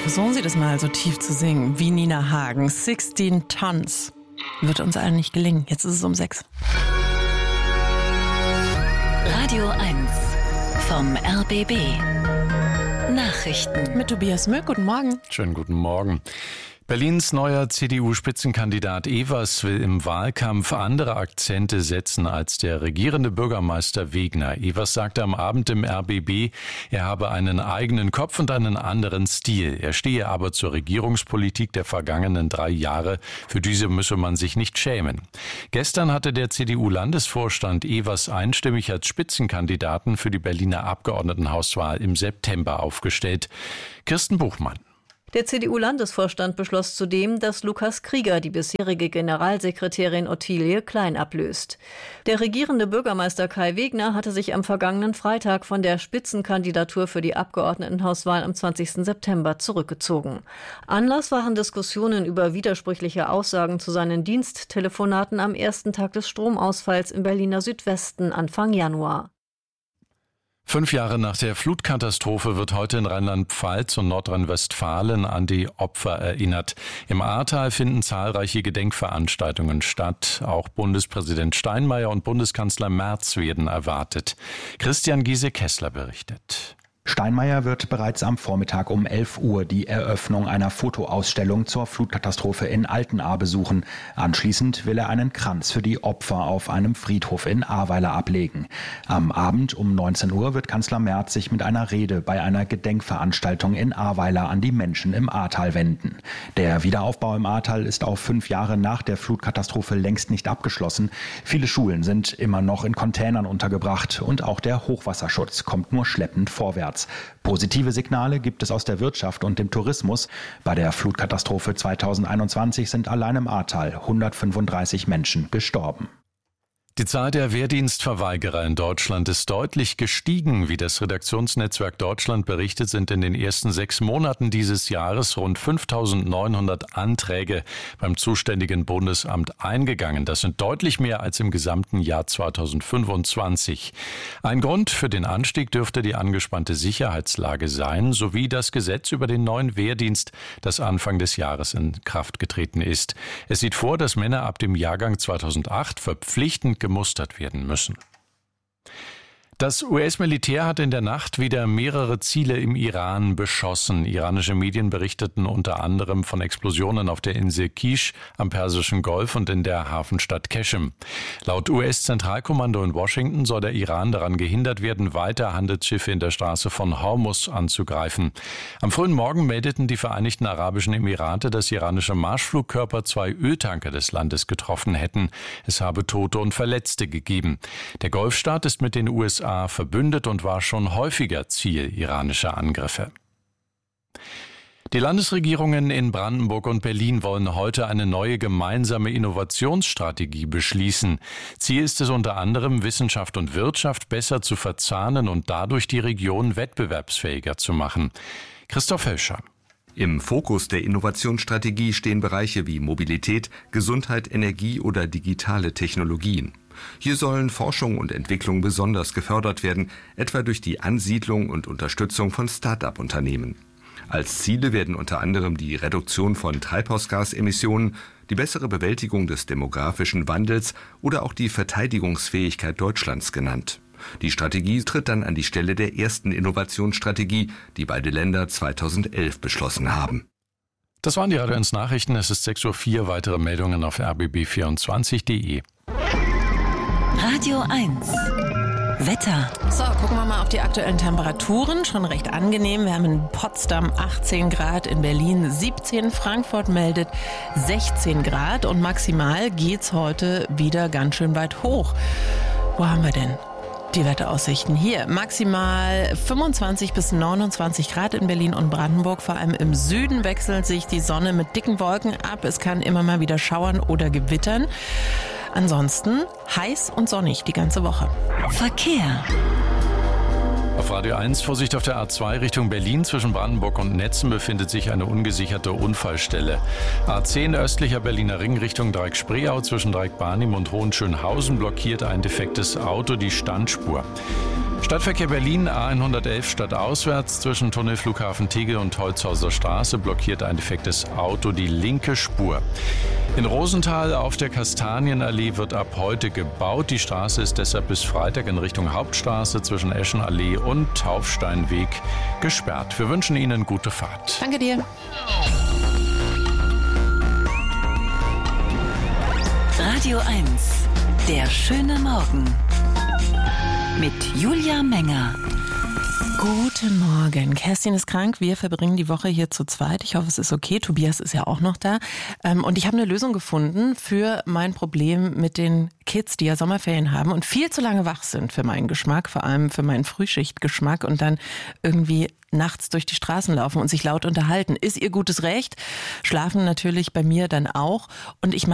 Versuchen Sie das mal so tief zu singen wie Nina Hagen. 16 Tons. Wird uns allen nicht gelingen. Jetzt ist es um 6. Radio 1 vom RBB. Nachrichten. Mit Tobias Müll. Guten Morgen. Schönen guten Morgen. Berlins neuer CDU-Spitzenkandidat Evers will im Wahlkampf andere Akzente setzen als der regierende Bürgermeister Wegner. Evers sagte am Abend im RBB, er habe einen eigenen Kopf und einen anderen Stil. Er stehe aber zur Regierungspolitik der vergangenen 3 Jahre. Für diese müsse man sich nicht schämen. Gestern hatte der CDU-Landesvorstand Evers einstimmig als Spitzenkandidaten für die Berliner Abgeordnetenhauswahl im September aufgestellt. Kirsten Buchmann. Der CDU-Landesvorstand beschloss zudem, dass Lukas Krieger die bisherige Generalsekretärin Ottilie Klein ablöst. Der regierende Bürgermeister Kai Wegner hatte sich am vergangenen Freitag von der Spitzenkandidatur für die Abgeordnetenhauswahl am 20. September zurückgezogen. Anlass waren Diskussionen über widersprüchliche Aussagen zu seinen Diensttelefonaten am ersten Tag des Stromausfalls im Berliner Südwesten Anfang Januar. 5 Jahre nach der Flutkatastrophe wird heute in Rheinland-Pfalz und Nordrhein-Westfalen an die Opfer erinnert. Im Ahrtal finden zahlreiche Gedenkveranstaltungen statt. Auch Bundespräsident Steinmeier und Bundeskanzler Merz werden erwartet. Christian Giese-Kessler berichtet. Steinmeier wird bereits am Vormittag um 11 Uhr die Eröffnung einer Fotoausstellung zur Flutkatastrophe in Altenahr besuchen. Anschließend will er einen Kranz für die Opfer auf einem Friedhof in Ahrweiler ablegen. Am Abend um 19 Uhr wird Kanzler Merz sich mit einer Rede bei einer Gedenkveranstaltung in Ahrweiler an die Menschen im Ahrtal wenden. Der Wiederaufbau im Ahrtal ist auch 5 Jahre nach der Flutkatastrophe längst nicht abgeschlossen. Viele Schulen sind immer noch in Containern untergebracht und auch der Hochwasserschutz kommt nur schleppend vorwärts. Positive Signale gibt es aus der Wirtschaft und dem Tourismus. Bei der Flutkatastrophe 2021 sind allein im Ahrtal 135 Menschen gestorben. Die Zahl der Wehrdienstverweigerer in Deutschland ist deutlich gestiegen. Wie das Redaktionsnetzwerk Deutschland berichtet, sind in den ersten 6 Monaten dieses Jahres rund 5.900 Anträge beim zuständigen Bundesamt eingegangen. Das sind deutlich mehr als im gesamten Jahr 2025. Ein Grund für den Anstieg dürfte die angespannte Sicherheitslage sein, sowie das Gesetz über den neuen Wehrdienst, das Anfang des Jahres in Kraft getreten ist. Es sieht vor, dass Männer ab dem Jahrgang 2008 verpflichtend gemustert werden müssen. Das US-Militär hat in der Nacht wieder mehrere Ziele im Iran beschossen. Iranische Medien berichteten unter anderem von Explosionen auf der Insel Kish am Persischen Golf und in der Hafenstadt Qeshm. Laut US-Zentralkommando in Washington soll der Iran daran gehindert werden, weiter Handelsschiffe in der Straße von Hormuz anzugreifen. Am frühen Morgen meldeten die Vereinigten Arabischen Emirate, dass iranische Marschflugkörper 2 Öltanker des Landes getroffen hätten. Es habe Tote und Verletzte gegeben. Der Golfstaat ist mit den USA verbündet und war schon häufiger Ziel iranischer Angriffe. Die Landesregierungen in Brandenburg und Berlin wollen heute eine neue gemeinsame Innovationsstrategie beschließen. Ziel ist es unter anderem, Wissenschaft und Wirtschaft besser zu verzahnen und dadurch die Region wettbewerbsfähiger zu machen. Christoph Hölscher. Im Fokus der Innovationsstrategie stehen Bereiche wie Mobilität, Gesundheit, Energie oder digitale Technologien. Hier sollen Forschung und Entwicklung besonders gefördert werden, etwa durch die Ansiedlung und Unterstützung von Start-up-Unternehmen. Als Ziele werden unter anderem die Reduktion von Treibhausgasemissionen, die bessere Bewältigung des demografischen Wandels oder auch die Verteidigungsfähigkeit Deutschlands genannt. Die Strategie tritt dann an die Stelle der ersten Innovationsstrategie, die beide Länder 2011 beschlossen haben. Das waren die Radio 1 Nachrichten. Es ist 6.04 Uhr. Weitere Meldungen auf rbb24.de. Radio 1 Wetter. So, gucken wir mal auf die aktuellen Temperaturen. Schon recht angenehm. Wir haben in Potsdam 18 Grad, in Berlin 17, Frankfurt meldet 16 Grad und maximal geht's heute wieder ganz schön weit hoch. Wo haben wir denn die Wetteraussichten? Hier maximal 25 bis 29 Grad in Berlin und Brandenburg. Vor allem im Süden wechselt sich die Sonne mit dicken Wolken ab. Es kann immer mal wieder schauern oder gewittern. Ansonsten heiß und sonnig die ganze Woche. Verkehr. Auf Radio 1 Vorsicht auf der A2 Richtung Berlin. Zwischen Brandenburg und Netzen befindet sich eine ungesicherte Unfallstelle. A10 östlicher Berliner Ring Richtung Dreieck-Spreeau zwischen Dreieck-Barnim und Hohenschönhausen blockiert ein defektes Auto die Standspur. Stadtverkehr Berlin, A111 stadtauswärts zwischen Tunnel Flughafen Tegel und Holzhauser Straße blockiert ein defektes Auto die linke Spur. In Rosenthal auf der Kastanienallee wird ab heute gebaut. Die Straße ist deshalb bis Freitag in Richtung Hauptstraße zwischen Eschenallee und Taufsteinweg gesperrt. Wir wünschen Ihnen gute Fahrt. Danke dir. Radio 1, der schöne Morgen. Mit Julia Menger. Guten Morgen. Kerstin ist krank. Wir verbringen die Woche hier zu zweit. Ich hoffe, es ist okay. Tobias ist ja auch noch da. Und ich habe eine Lösung gefunden für mein Problem mit den Kids, die ja Sommerferien haben und viel zu lange wach sind für meinen Geschmack, vor allem für meinen Frühschichtgeschmack und dann irgendwie nachts durch die Straßen laufen und sich laut unterhalten. Ist ihr gutes Recht. Schlafen natürlich bei mir dann auch. Und ich